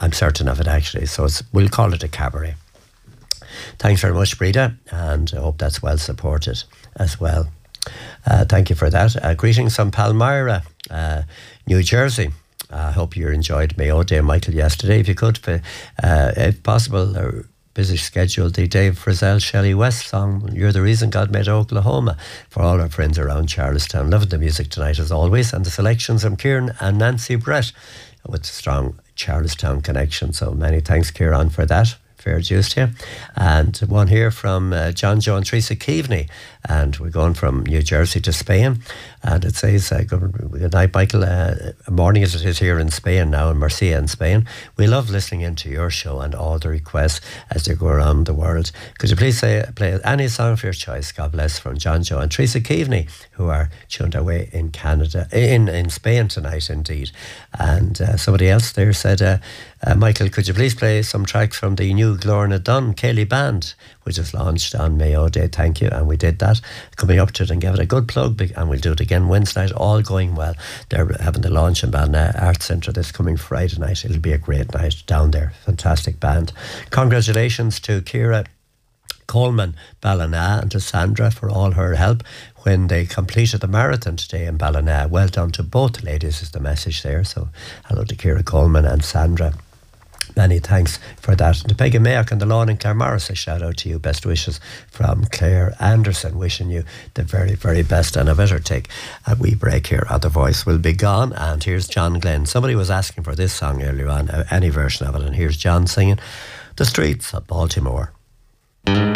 I'm certain of it actually. So we'll call it a cabaret. Thanks very much, Breda, and I hope that's well supported as well. Thank you for that. Greetings from Palmyra, New Jersey. I hope you enjoyed Mayo Day, Michael, yesterday. If you could, if possible, busy schedule, the Dave Frizzell, Shelley West song, You're the Reason God Made Oklahoma, for all our friends around Charlestown. Loving the music tonight as always, and the selections from Kieran and Nancy Brett with strong Charlestown connection. So many thanks, Kieran, for that. Fair dues to you. And one here from John Joe and Teresa Keaveney, and we're going from New Jersey to Spain, and it says good night, Michael. Morning as it is here in Spain now, in Murcia in Spain. We love listening into your show and all the requests as they go around the world. Could you please play any song of your choice? God bless, from John Joe and Teresa Keaveney, who are tuned away in Canada, in Spain tonight indeed. And somebody else there said, Michael, could you please play some tracks from the new Glorna Dunn Cayley Band, which was launched on Mayo Day? Thank you. And we did that, coming up to it, and give it a good plug, and we'll do it again Wednesday night, all going well. They're having the launch in Ballina Arts Centre this coming Friday night. It'll be a great night down there. Fantastic band. Congratulations to Ciara Coleman Ballina and to Sandra for all her help when they completed the marathon today in Ballina. Well done to both ladies is the message there. So hello to Ciara Coleman and Sandra. Many thanks for that. And to Peggy Mayock and the lawn in Claremorris, a shout out to you. Best wishes from Claire Anderson, wishing you the very, very best. And I better take a wee break here, or the voice will be gone. And here's John Glenn. Somebody was asking for this song earlier on, any version of it, and here's John singing The Streets of Baltimore.